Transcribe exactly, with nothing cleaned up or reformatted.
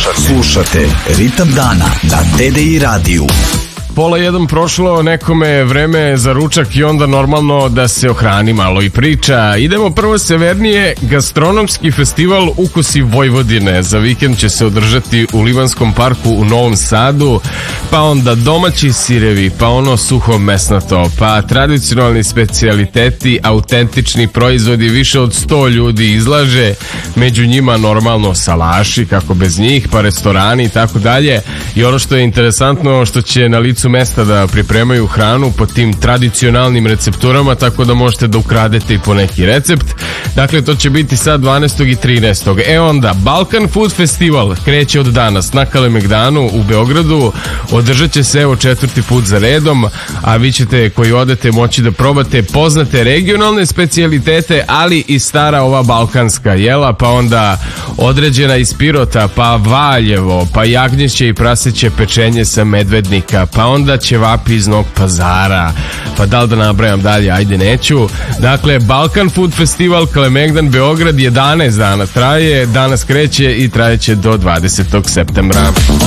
Slušate Ritam dana na T D I radiju. Pola jedan prošlo, nekome je vreme za ručak i onda normalno da se ohrani malo i priča. Idemo prvo severnije, gastronomski festival Ukusi Vojvodine. Za vikend će se održati u Livanskom parku u Novom Sadu, pa onda domaći sirevi, pa ono suho mesnato, pa tradicionalni specijaliteti, autentični proizvodi, više od sto ljudi izlaže, među njima normalno salaši, kako bez njih, pa restorani i tako dalje. I ono što je interesantno, što će na licu mesta da pripremaju hranu po tim tradicionalnim recepturama, tako da možete da ukradete i po neki recept. Dakle, to će biti sad dvanaestog i trinaestog E onda, Balkan Food Festival kreće od danas na Kalemegdanu u Beogradu. Održat će se evo četvrti put za redom, a vi ćete koji odete moći da probate poznate regionalne specijalitete, ali i stara ova balkanska jela, pa onda određena iz Pirota, pa Valjevo, pa jagnjeće i praseće pečenje sa Medvednika, pa onda ćevapi iz Novog Pazara, pa da li da nabrajam dalje, ajde neću. Dakle, Balkan Food Festival Kalemegdan Beograd jedanaest dana traje, danas kreće i trajeće do dvadesetog septembra.